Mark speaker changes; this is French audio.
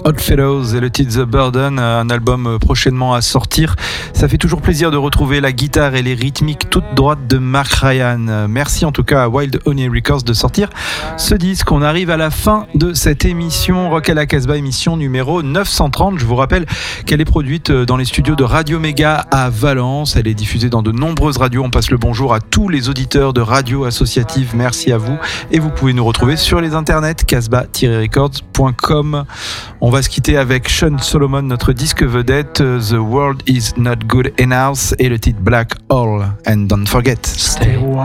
Speaker 1: Oddfellows et le titre The Burden, un album prochainement à sortir. Ça fait toujours plaisir de retrouver la guitare et les rythmiques toutes droites de Mark Ryan. Merci en tout cas à Wild Honey Records de sortir ce disque. On arrive à la fin de cette émission Rock à la Casbah, émission numéro 930. Je vous rappelle qu'elle est produite dans les studios de Radio Méga à Valence. Elle est diffusée dans de nombreuses radios. On passe le bonjour à tous les auditeurs de radio associative. Merci à vous. Et vous pouvez nous retrouver sur les internets casbah-records.com. On va se quitter avec Sean Solomon, notre disque vedette, The World Is Not Good Enough et le titre Black Hole. And don't forget, stay